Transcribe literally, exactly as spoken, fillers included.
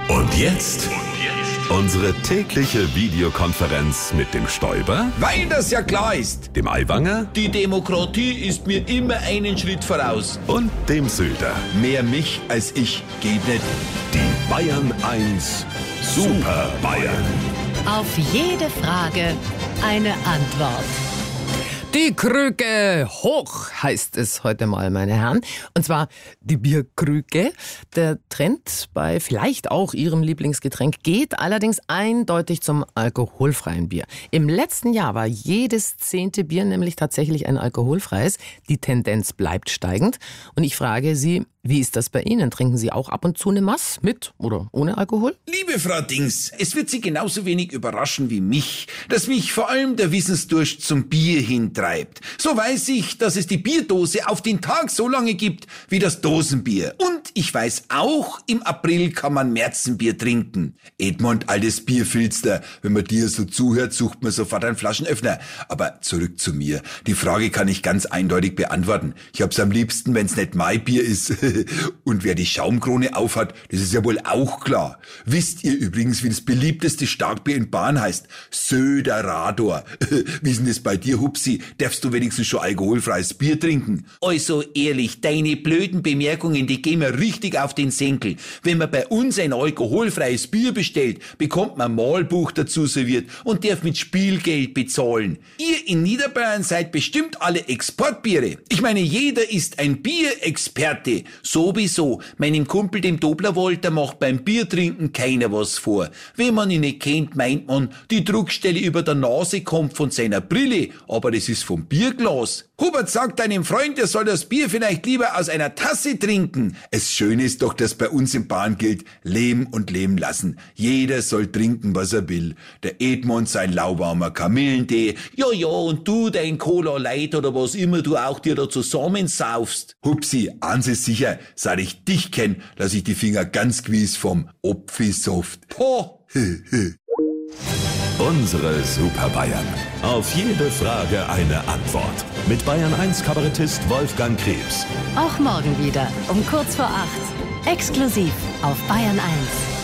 Und jetzt unsere tägliche Videokonferenz mit dem Stoiber, Weil das ja klar ist. dem Aiwanger Die Demokratie ist mir immer einen Schritt voraus. und dem Söder. Mehr mich als ich geht nicht. Die Bayern eins Super Bayern. Auf jede Frage eine Antwort. Die Krüge hoch heißt es heute mal, meine Herren. Und zwar die Bierkrüge. Der Trend bei vielleicht auch Ihrem Lieblingsgetränk geht allerdings eindeutig zum alkoholfreien Bier. Im letzten Jahr war jedes zehnte Bier nämlich tatsächlich ein alkoholfreies. Die Tendenz bleibt steigend. Und ich frage Sie, wie ist das bei Ihnen? Trinken Sie auch ab und zu eine Maß mit oder ohne Alkohol? Liebe Frau Dings, es wird Sie genauso wenig überraschen wie mich, dass mich vor allem der Wissensdurst zum Bier hintreibt. So weiß ich, dass es die Bierdose auf den Tag so lange gibt wie das Dosenbier. Und ich weiß auch, im April kann man Märzenbier trinken. Edmund, altes Bierfilster, wenn man dir so zuhört, sucht man sofort einen Flaschenöffner. Aber zurück zu mir. Die Frage kann ich ganz eindeutig beantworten. Ich hab's am liebsten, wenn's nicht mein Bier ist. Und wer die Schaumkrone aufhat, das ist ja wohl auch klar. Wisst ihr übrigens, wie das beliebteste Starkbier in Bayern heißt? Söderador. Wie ist denn das bei dir, Hupsi? Darfst du wenigstens schon alkoholfreies Bier trinken? Also ehrlich, deine blöden Bemerkungen, die gehen mir richtig auf den Senkel. Wenn man bei uns ein alkoholfreies Bier bestellt, bekommt man ein Mahlbuch dazu serviert und darf mit Spielgeld bezahlen. Ihr in Niederbayern seid bestimmt alle Exportbiere. Ich meine, jeder ist ein Bierexperte. Sowieso, meinem Kumpel dem Doblerwald, der macht beim Biertrinken keiner was vor. Wenn man ihn nicht kennt, meint man, die Druckstelle über der Nase kommt von seiner Brille, aber das ist vom Bierglas. Hubert sagt deinem Freund, er soll das Bier vielleicht lieber aus einer Tasse trinken. Es Schöne ist doch, dass bei uns in Bayern gilt, leben und leben lassen. Jeder soll trinken, was er will. Der Edmund sein lauwarmer Kamillentee, ja ja, und du dein Cola Light oder was immer du auch dir da zusammensaufst. Hupsi, eins ist sicher, seit ich dich kenn, lass ich die Finger ganz gewiss vom Opfisoft. Po! Unsere Super Bayern. Auf jede Frage eine Antwort. Mit Bayern eins Kabarettist Wolfgang Krebs. Auch morgen wieder um kurz vor acht. Exklusiv auf Bayern eins.